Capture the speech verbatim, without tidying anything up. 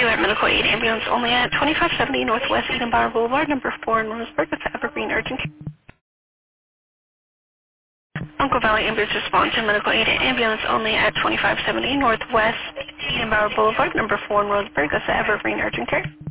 you at Medical Aid Ambulance only at twenty-five seventy Northwest Edenbauer Boulevard, number four in Roseburg. It's Evergreen Urgent Care. Uncle Valley Ambulance response to Medical Aid Ambulance only at twenty-five seventy Northwest Edenbauer Boulevard, number four in Roseburg. That's Evergreen Urgent Care.